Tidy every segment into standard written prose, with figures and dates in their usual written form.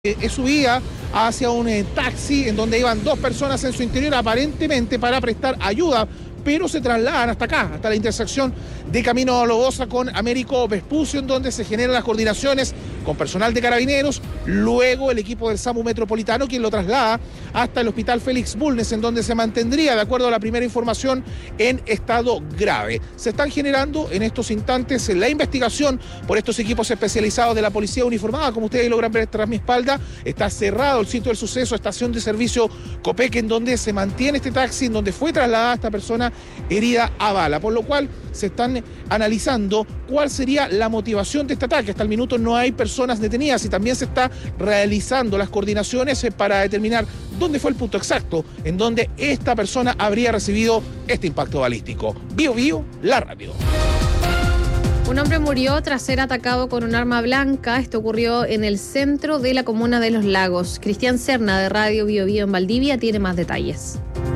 Subía hacia un taxi en donde iban dos personas en su interior aparentemente para prestar ayuda, pero se trasladan hasta acá, hasta la intersección de Camino Lobosa con Américo Vespucio, en donde se generan las coordinaciones con personal de Carabineros, luego el equipo del SAMU Metropolitano, quien lo traslada hasta el Hospital Félix Bulnes, en donde se mantendría, de acuerdo a la primera información, en estado grave. Se están generando en estos instantes la investigación por estos equipos especializados de la Policía Uniformada. Como ustedes logran ver tras mi espalda, está cerrado el sitio del suceso, estación de servicio Copeque, en donde se mantiene este taxi, en donde fue trasladada esta persona herida a bala, por lo cual se están analizando cuál sería la motivación de este ataque. Hasta el minuto no hay personas detenidas y también se está realizando las coordinaciones para determinar dónde fue el punto exacto en donde esta persona habría recibido este impacto balístico. Bio Bio, la radio. Un hombre murió tras ser atacado con un arma blanca. Esto ocurrió en el centro de la comuna de Los Lagos. Cristian Serna, de Radio Bio Bio en Valdivia, tiene más detalles.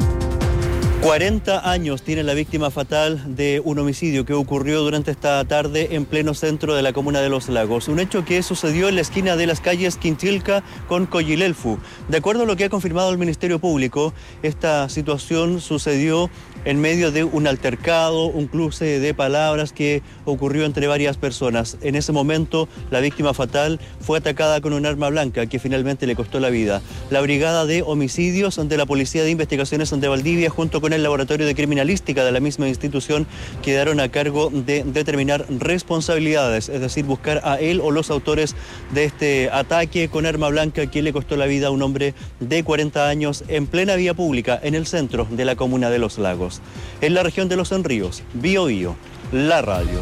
40 años tiene la víctima fatal de un homicidio que ocurrió durante esta tarde en pleno centro de la comuna de Los Lagos. Un hecho que sucedió en la esquina de las calles Quintilca con Coyilelfu. De acuerdo a lo que ha confirmado el Ministerio Público, esta situación sucedió en medio de un altercado, un cruce de palabras que ocurrió entre varias personas. En ese momento, la víctima fatal fue atacada con un arma blanca que finalmente le costó la vida. La Brigada de Homicidios de la Policía de Investigaciones de Valdivia, junto con el Laboratorio de Criminalística de la misma institución, quedaron a cargo de determinar responsabilidades, es decir, buscar a él o los autores de este ataque con arma blanca que le costó la vida a un hombre de 40 años en plena vía pública en el centro de la comuna de Los Lagos. En la región de Los Enríos, Bio Bio, la radio.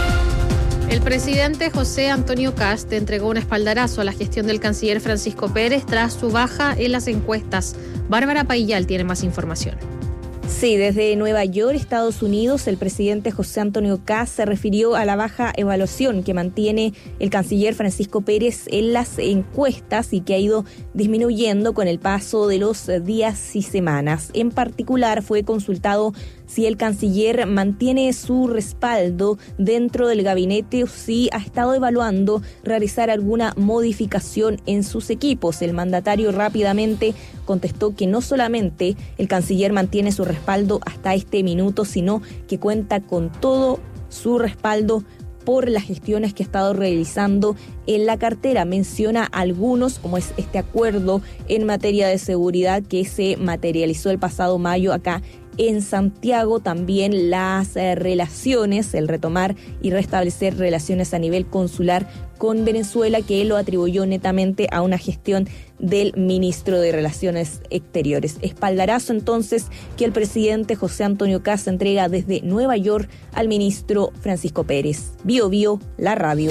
El presidente José Antonio Kast entregó un espaldarazo a la gestión del canciller Francisco Pérez tras su baja en las encuestas. Bárbara Paillal tiene más información. Sí, desde Nueva York, Estados Unidos, el presidente José Antonio Kast se refirió a la baja evaluación que mantiene el canciller Francisco Pérez en las encuestas y que ha ido disminuyendo con el paso de los días y semanas. En particular, fue consultado si el canciller mantiene su respaldo dentro del gabinete o si ha estado evaluando realizar alguna modificación en sus equipos. El mandatario rápidamente contestó que no solamente el canciller mantiene su respaldo hasta este minuto, sino que cuenta con todo su respaldo por las gestiones que ha estado realizando en la cartera. Menciona algunos, como es este acuerdo en materia de seguridad que se materializó el pasado mayo acá en Santiago, también las relaciones, el retomar y restablecer relaciones a nivel consular con Venezuela, que él lo atribuyó netamente a una gestión del ministro de Relaciones Exteriores. Espaldarazo entonces que el presidente José Antonio Kast entrega desde Nueva York al ministro Francisco Pérez. Bio Bio, la radio.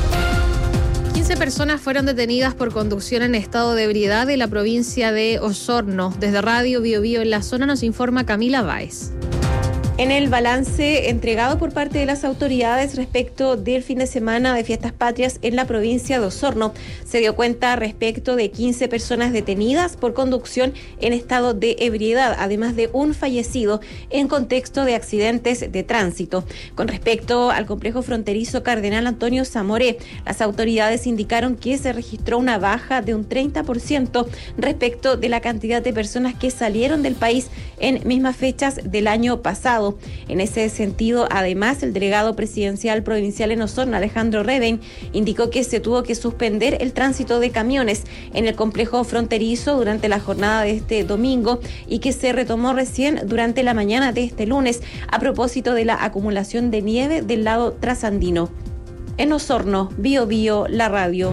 15 personas fueron detenidas por conducción en estado de ebriedad en la provincia de Osorno. Desde Radio Bio Bio en la zona nos informa Camila Báez. En el balance entregado por parte de las autoridades respecto del fin de semana de Fiestas Patrias en la provincia de Osorno, se dio cuenta respecto de 15 personas detenidas por conducción en estado de ebriedad, además de un fallecido en contexto de accidentes de tránsito. Con respecto al complejo fronterizo Cardenal Antonio Zamoré, las autoridades indicaron que se registró una baja de un 30% respecto de la cantidad de personas que salieron del país en mismas fechas del año pasado. En ese sentido, además, el delegado presidencial provincial en Osorno, Alejandro Reben, indicó que se tuvo que suspender el tránsito de camiones en el complejo fronterizo durante la jornada de este domingo y que se retomó recién durante la mañana de este lunes a propósito de la acumulación de nieve del lado trasandino. En Osorno, Bio Bio, la radio.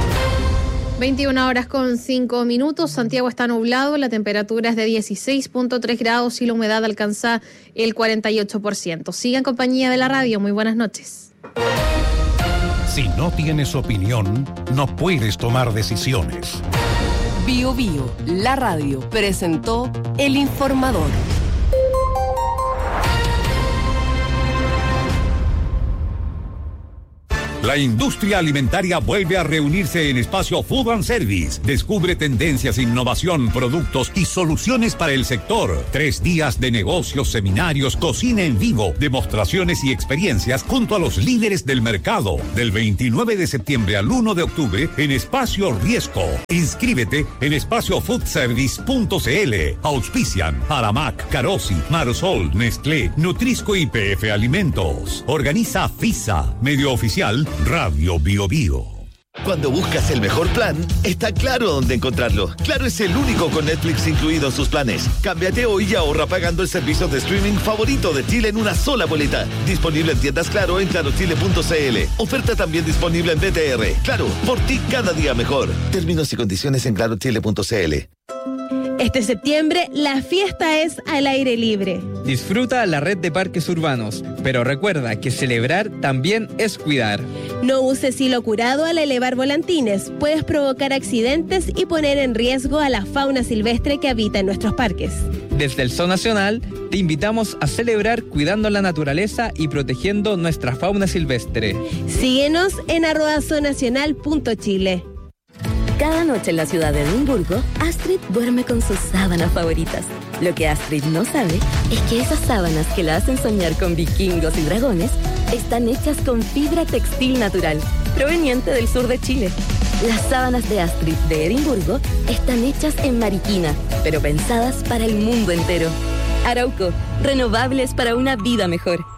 21:05. Santiago está nublado, la temperatura es de 16.3 grados y la humedad alcanza el 48%. Siga en compañía de la radio. Muy buenas noches. Si no tienes opinión, no puedes tomar decisiones. Bio Bio, la radio, presentó El Informador. La industria alimentaria vuelve a reunirse en Espacio Food and Service. Descubre tendencias, innovación, productos y soluciones para el sector. 3 días de negocios, seminarios, cocina en vivo, demostraciones y experiencias junto a los líderes del mercado. Del 29 de septiembre al 1 de octubre en Espacio Riesco. Inscríbete en espaciofoodservice.cl. Auspician Aramac, Carosi, Marsol, Nestlé, Nutrisco y PF Alimentos. Organiza FISA, medio oficial Radio Bio Bio. Cuando buscas el mejor plan, está Claro dónde encontrarlo. Claro es el único con Netflix incluido en sus planes. Cámbiate hoy y ahorra pagando el servicio de streaming favorito de Chile en una sola boleta. Disponible en tiendas Claro en clarochile.cl. Oferta también disponible en BTR. Claro, por ti cada día mejor. Términos y condiciones en clarochile.cl. Este septiembre, la fiesta es al aire libre. Disfruta la red de parques urbanos, pero recuerda que celebrar también es cuidar. No uses hilo curado al elevar volantines. Puedes provocar accidentes y poner en riesgo a la fauna silvestre que habita en nuestros parques. Desde el Zoo Nacional, te invitamos a celebrar cuidando la naturaleza y protegiendo nuestra fauna silvestre. Síguenos en @zoonacional.chile. Cada noche en la ciudad de Edimburgo, Astrid duerme con sus sábanas favoritas. Lo que Astrid no sabe es que esas sábanas que la hacen soñar con vikingos y dragones están hechas con fibra textil natural, proveniente del sur de Chile. Las sábanas de Astrid de Edimburgo están hechas en Mariquina, pero pensadas para el mundo entero. Arauco, renovables para una vida mejor.